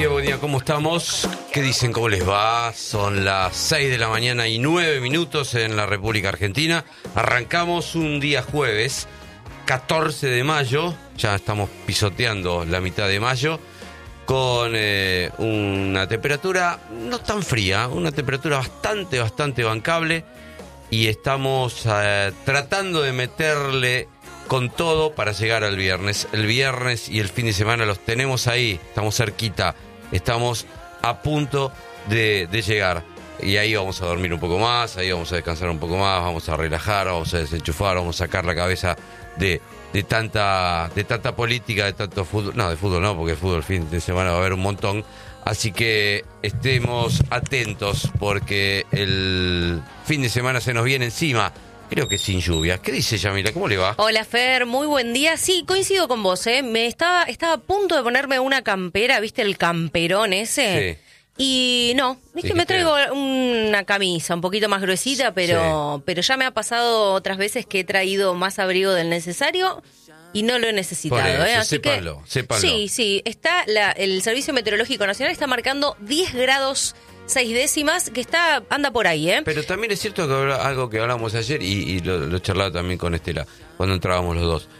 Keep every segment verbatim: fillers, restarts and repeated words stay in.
día, buen día, ¿cómo estamos? ¿Qué dicen? ¿Cómo les va? Son las seis de la mañana y nueve minutos en la República Argentina. Arrancamos un día jueves, catorce de mayo, ya estamos pisoteando la mitad de mayo, con eh, una temperatura no tan fría, una temperatura bastante, bastante bancable, y estamos eh, tratando de meterle con todo para llegar al viernes. El viernes y el fin de semana los tenemos ahí, estamos cerquita, estamos a punto de, de llegar. Y ahí vamos a dormir un poco más, ahí vamos a descansar un poco más, vamos a relajar, vamos a desenchufar, vamos a sacar la cabeza de, de tanta de tanta política, de tanto fútbol. No, de fútbol no, porque el fútbol el fin de semana va a haber un montón. Así que estemos atentos porque el fin de semana se nos viene encima. Creo que sin lluvia. ¿Qué dice Yamila? ¿Cómo le va? Hola Fer, muy buen día. Sí, coincido con vos, ¿eh? Me estaba, estaba a punto de ponerme una campera, ¿viste el camperón ese? Sí. Y no, es que me traigo una camisa un poquito más gruesita, pero, sí. pero ya me ha pasado otras veces que he traído más abrigo del necesario y no lo he necesitado. Por eso, ¿eh? Así sépanlo, que, sépanlo. Sí, sí, está la, el Servicio Meteorológico Nacional está marcando diez grados seis décimas, que está anda por ahí, ¿eh? Pero también es cierto que habla, algo que hablamos ayer y, y lo, lo charlaba también con Estela, cuando entrábamos los dos.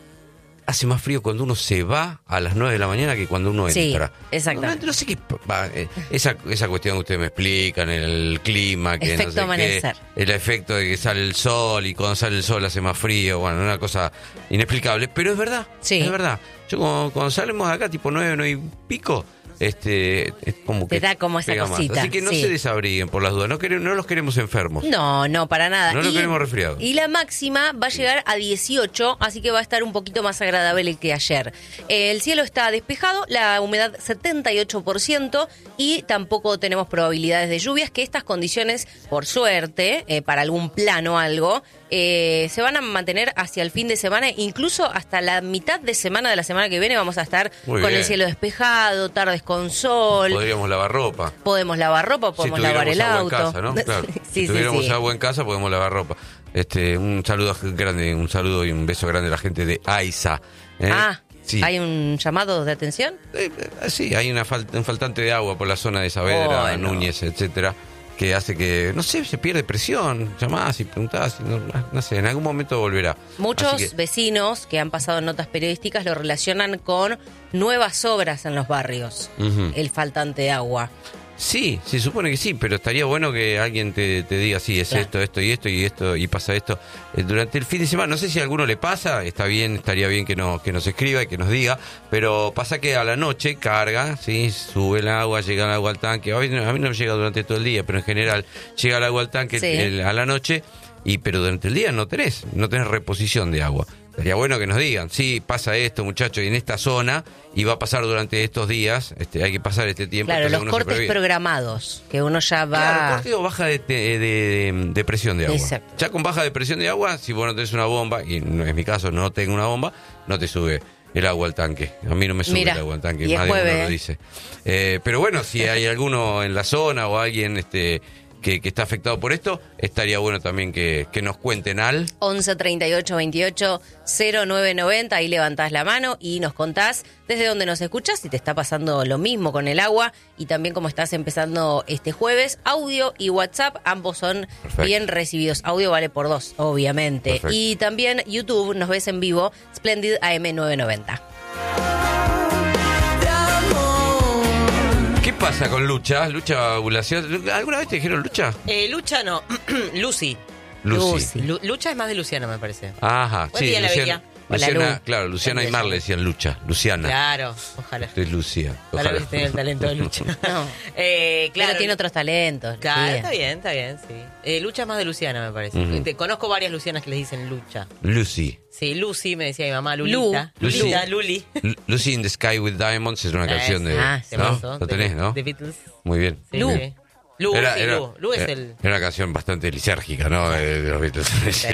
Hace más frío cuando uno se va a las nueve de la mañana que cuando uno entra. Sí, exactamente. No, no sé qué... Va, eh, esa, esa cuestión que ustedes me explican, el clima, que efecto no sé amanecer. qué, el efecto de que sale el sol y cuando sale el sol hace más frío, bueno, una cosa inexplicable, pero es verdad, sí. es verdad. Yo cuando, cuando salimos de acá, tipo nueve, nueve y pico... Este, es como que te da como esa cosita. Así que no sí. se desabriguen por las dudas, no, queremos, no los queremos enfermos. No, no, para nada. No los y, queremos resfriados. Y la máxima va a llegar a dieciocho, así que va a estar un poquito más agradable que ayer. Eh, el cielo está despejado, la humedad setenta y ocho por ciento y tampoco tenemos probabilidades de lluvias, que estas condiciones, por suerte, eh, para algún plan o algo, eh, se van a mantener hacia el fin de semana, incluso hasta la mitad de semana de la semana que viene vamos a estar Muy con bien. el cielo despejado, tardes con sol. Podríamos lavar ropa. Podemos lavar ropa, podemos si lavar el agua auto. En casa, ¿no? Claro. sí, si tuviéramos sí, sí. agua en casa, podemos lavar ropa. Este, un saludo grande, un saludo y un beso grande a la gente de AISA. ¿eh? Ah, sí. ¿Hay un llamado de atención? Eh, eh, sí, hay una falta, un faltante de agua por la zona de Saavedra, oh, no. Núñez, etcétera, que hace que, no sé, se pierde presión. Llamás y preguntás, y no, no sé, en algún momento volverá. Muchos que... vecinos que han pasado en notas periodísticas lo relacionan con nuevas obras en los barrios, uh-huh. el faltante de agua. Sí, se supone que sí, pero estaría bueno que alguien te, te diga, sí, es claro. esto, esto y esto y esto y pasa esto eh, durante el fin de semana. No sé si a alguno le pasa, está bien, estaría bien que, no, que nos escriba y que nos diga, pero pasa que a la noche carga, sí, sube el agua, llega el agua al tanque. A mí, a mí no me llega durante todo el día, pero en general llega el agua al tanque sí. el, a la noche, y pero durante el día no tenés, no tenés reposición de agua. Sería bueno que nos digan, sí, pasa esto, muchachos, y en esta zona, y va a pasar durante estos días, este, hay que pasar este tiempo. Claro, los cortes programados, que uno ya va... Claro, corte o baja de, de, de, de presión de agua. Exacto. Ya con baja de presión de agua, si vos no tenés una bomba, y no es mi caso, no tengo una bomba, no te sube el agua al tanque. A mí no me sube Mira, el agua al tanque, más de uno lo dice. Eh, pero bueno, si hay alguno en la zona o alguien... este Que, que está afectado por esto, estaría bueno también que, que nos cuenten al once treinta y ocho veintiocho cero nueve noventa, ahí levantás la mano y nos contás desde dónde nos escuchás, si te está pasando lo mismo con el agua y también cómo estás empezando este jueves. Audio y WhatsApp, ambos son Perfecto. Bien recibidos. Audio vale por dos, obviamente. Perfecto. Y también YouTube, nos ves en vivo, Splendid A M novecientos noventa. ¿Qué pasa con Lucha? Lucha ovulación. ¿Alguna vez te dijeron Lucha? Eh, Lucha no. Lucy. Lucy. Lu- Lucha es más de Luciana, me parece. Ajá, Buen sí. día, Luciana, Hola, Luciana Lu. claro, Luciana y Mar le decían Lucha. Luciana. Claro, ojalá. Estoy Lucía. Ojalá hubiese tenido el talento de Lucha. No. eh, claro. Pero tiene otros talentos. Claro, sí. está bien, está bien, sí. Eh, Lucha es más de Luciana, me parece. Uh-huh. Te, conozco varias Lucianas que les dicen Lucha. Lucy. Sí, Lucy, me decía mi mamá, Lulita. Lu. Lulita, Lucy. Luli. Lucy in the Sky with Diamonds es una canción de... Ah, ¿no? sí. ¿Lo tenés, no? De Beatles. Muy bien. Sí, Lu. sí. Lu, Era, sí, era- Lu. Lu es era- el... era una canción bastante lisérgica, ¿no? De, de los Beatles.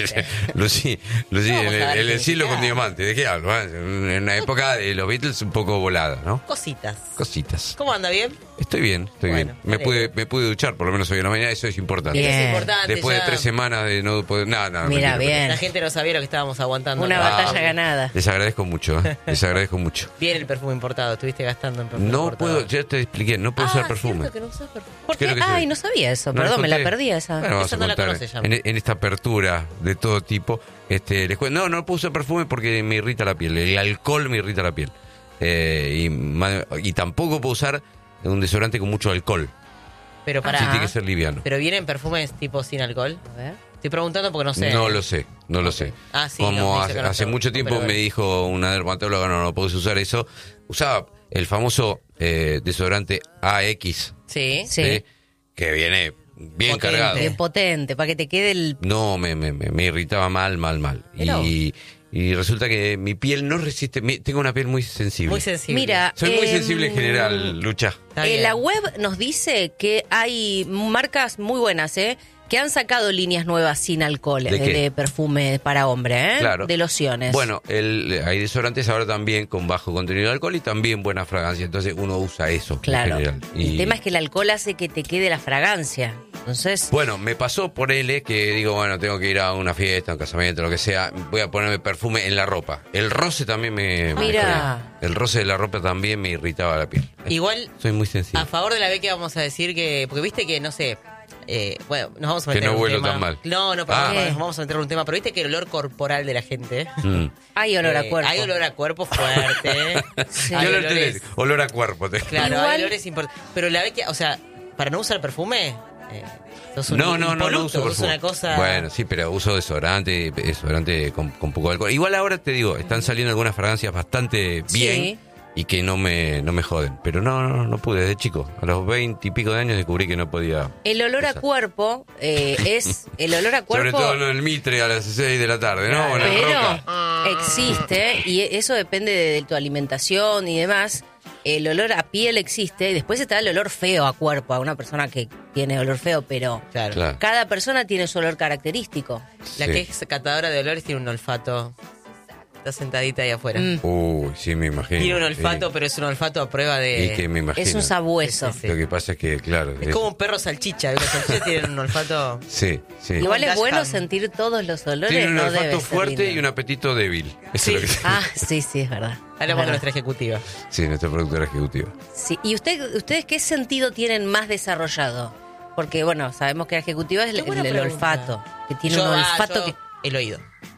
Lucy, Lucy, No en vamos a el, dar en el cielo con significado. diamante. ¿De qué hablo? eh? En una época de los Beatles un poco volada, ¿no? Cositas. Cositas. ¿Cómo anda? ¿Bien? Estoy bien, estoy Bueno, bien. Me me pude, alegro. me pude duchar, por lo menos hoy en la mañana, eso es importante. Bien. Es importante. Después ya. de tres semanas de no poder... Nada, nada. Mira, mentira, bien. La gente no sabía lo que estábamos aguantando. Una acá. batalla ganada. pero Les agradezco mucho, ¿eh? Les agradezco mucho. Bien el perfume importado. Estuviste gastando en perfume No importado. puedo, ya te expliqué, no puedo Ah, usar perfume. cierto que no usas perfume. ¿Por qué? Creo que sí. Ay, no sabía eso. ¿No les Perdón, me la conté? perdí esa. Bueno, vamos Esa a no la contar. conoce ya. en, en esta apertura de todo tipo, este, les cuento- no, no puedo usar perfume porque me irrita la piel. El alcohol me irrita la piel. Eh, y, ma- y tampoco puedo usar un desodorante con mucho alcohol. Pero para... Sí, tiene que ser liviano. ¿Pero vienen perfumes tipo sin alcohol? A ver. Estoy preguntando porque no sé. No lo sé, no lo sé. Ah, sí, Como no, me hace, dice que no hace está- mucho tiempo pero me bueno. dijo una dermatóloga, no, no podés usar eso. Usaba el famoso eh, desodorante A X, Sí. Sí. ¿eh? Que viene bien Potente. cargado. Bien potente, para que te quede el... No, me, me, me, me irritaba mal, mal, mal. Pero- Y, y resulta que mi piel no resiste, mi- tengo una piel muy sensible. Muy sensible. Mira, Soy muy em, sensible en general, Lucha. Está Eh, bien. la web nos dice que hay marcas muy buenas, ¿eh? Que han sacado líneas nuevas sin alcohol, ¿De eh, qué? de perfume para hombre, ¿eh? Claro. De lociones. Bueno, el, hay desodorantes ahora también con bajo contenido de alcohol y también buena fragancia. Entonces uno usa eso en Claro. general. El tema es que el alcohol hace que te quede la fragancia. Entonces, Bueno, me pasó por L que digo, bueno, tengo que ir a una fiesta, un casamiento, lo que sea, voy a ponerme perfume en la ropa. El roce también me... me Mira. jodía. El roce de la ropa también me irritaba la piel. Igual, Soy muy sensible. a favor de la beca vamos a decir que... Porque viste que, no sé... Eh, bueno, nos vamos a Que meter no en un huelo tema. tan mal. No, no, pero Ah. nos vamos a meter en un tema. Pero viste que el olor corporal de la gente... Mm. hay olor a eh, cuerpo. Hay olor a cuerpo fuerte. Sí. Hay ¿Qué olor olores- tenés? Olor a cuerpo. tenés. Claro, Igual- hay olores importantes. Pero la beca, o sea, para no usar perfume... Eh, sos un No, no, no, no impoluto, uso sos perfume. una cosa... Bueno, sí, pero uso desodorante, desodorante con, con poco de alcohol. Igual ahora te digo, están saliendo algunas fragancias bastante bien Sí. y que no me, no me joden. Pero no, no, no pude, desde chico. A los veinte y pico de años descubrí que no podía. El olor a usar. cuerpo eh, es... El olor a cuerpo... Sobre todo en el Mitre a las seis de la tarde, ¿no? Claro. O en el Roca. Pero existe, y eso depende de, de tu alimentación y demás. El olor a piel existe, y después está el olor feo a cuerpo, a una persona que tiene olor feo, pero Claro. Claro. cada persona tiene su olor característico. La Sí. que es catadora de olores tiene un olfato. Está sentadita ahí afuera. Mm. Uy, sí, me imagino. Tiene un olfato, Sí. pero es un olfato a prueba de... Y que me imagino. Es un sabueso. Sí, sí, Lo que pasa es que, claro. Es como un perro salchicha. Los salchichas tienen un olfato... Sí, sí. Igual es Dash bueno Ham. sentir todos los olores, Tiene un no olfato debe ser fuerte lindo. y un apetito débil. Eso Sí. es lo que Ah, sí, sí, es verdad. Hablamos Es de verdad. nuestra ejecutiva. Sí, nuestra productora ejecutiva. Sí. ¿Y usted, ustedes qué sentido tienen más desarrollado? Porque, bueno, sabemos que la ejecutiva es el, Qué buena el- el pregunta. olfato, que tiene Yo- un ah, olfato yo- que... El oído.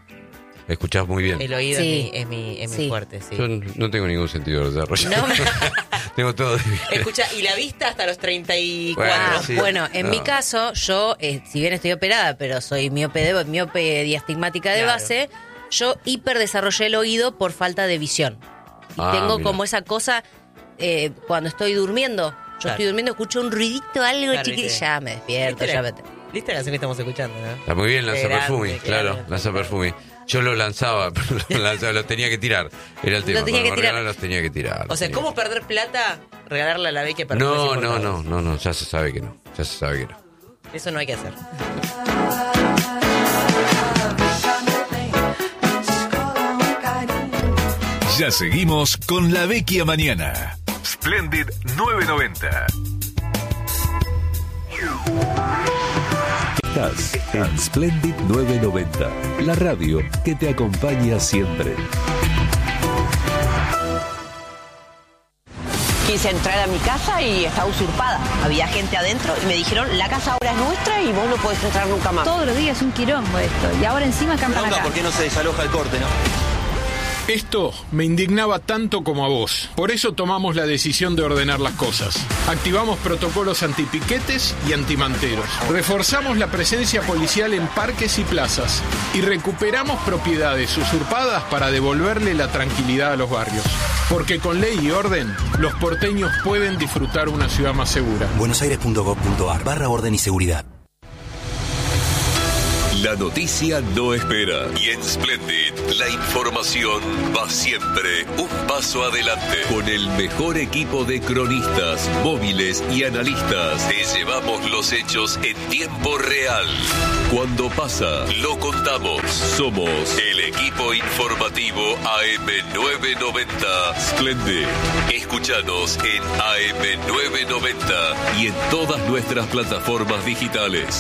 Escuchás muy bien. El oído Sí. es, mi, es, mi, es mi Sí. fuerte, sí. Yo no tengo ningún sentido de desarrollo. No me- Tengo todo débil. Escucha, y la vista hasta los treinta y cuatro. Ah, sí. bueno, en No. mi caso, yo, eh, si bien estoy operada, pero soy miope, de, miope diastigmática de Claro. base, yo hiperdesarrollé el oído por falta de visión. Y Ah, tengo mira. como esa cosa, eh, cuando estoy durmiendo, yo Claro. estoy durmiendo, escucho un ruidito, algo Claro, chiquito, y ¿viste? ya me despierto, ¿Viste ya la, me... ¿Viste la canción que estamos escuchando, no? Está muy bien, lanza Qué grande, perfume, qué claro, grande. lanza perfume. Yo lo lanzaba, pero lo, lanzaba, lo tenía que tirar. Era el tema. Lo tenía Cuando que me tirar. regalaron, los tenía que tirar. O sea, tenía ¿cómo perder plata? Regalarle a la beca que- perfumes No, no, importados. no, no, no, ya se sabe que no. Ya se sabe que no. Eso no hay que hacer. Ya seguimos con la Vecchia Mañana. Splendid nueve noventa. Estás en Splendid nueve noventa, la radio que te acompaña siempre. Quise entrar a mi casa y estaba usurpada. Había gente adentro y me dijeron, la casa ahora es nuestra y vos no podés entrar nunca más. Todos los días es un quilombo esto. Y ahora encima campan acá. ¿Por qué no se desaloja el corte, no? Esto me indignaba tanto como a vos. Por eso tomamos la decisión de ordenar las cosas. Activamos protocolos antipiquetes y antimanteros. Reforzamos la presencia policial en parques y plazas. Y recuperamos propiedades usurpadas para devolverle la tranquilidad a los barrios. Porque con ley y orden, los porteños pueden disfrutar una ciudad más segura. buenosaires punto gov punto ar barra orden y seguridad. La noticia no espera. Y en Splendid, la información va siempre un paso adelante. Con el mejor equipo de cronistas, móviles y analistas, te llevamos los hechos en tiempo real. Cuando pasa, lo contamos. Somos el equipo informativo A M novecientos noventa Splendid. Escúchanos en A M novecientos noventa y en todas nuestras plataformas digitales.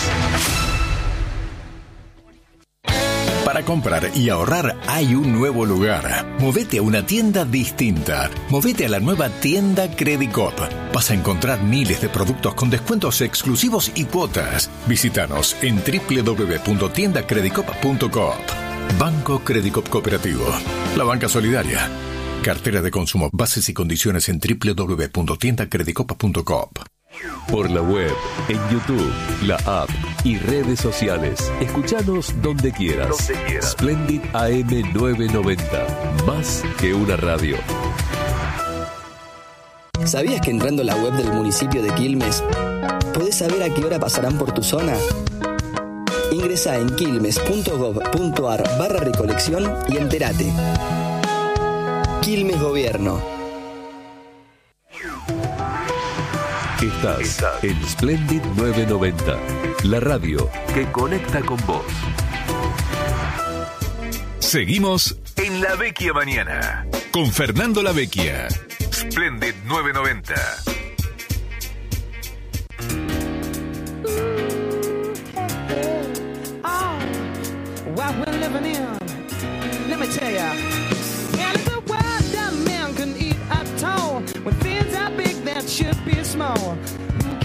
Para comprar y ahorrar hay un nuevo lugar. Movete a una tienda distinta. Movete a la nueva tienda Credicop. Vas a encontrar miles de productos con descuentos exclusivos y cuotas. Visítanos en doble u doble u doble u punto tienda credicop punto coop. Banco Credicop Cooperativo. La banca solidaria. Cartera de consumo. Bases y condiciones en doble u doble u doble u punto tienda credicop punto coop. Por la web, en YouTube, la app y redes sociales. Escuchanos donde quieras. Donde quieras. Splendid A M novecientos noventa. Más que una radio. ¿Sabías que entrando a la web del municipio de Quilmes podés saber a qué hora pasarán por tu zona? Ingresá en quilmes punto gob punto ar barra recolección y entérate. Quilmes Gobierno. Estás, Estás en Splendid novecientos noventa, la radio que conecta con vos. Seguimos en La Vecchia Mañana con Fernando La Vecchia. Splendid novecientos noventa. Oh, what we're living in, let me tell ya. And it's a world that man can eat at all. When things are big, that should be small.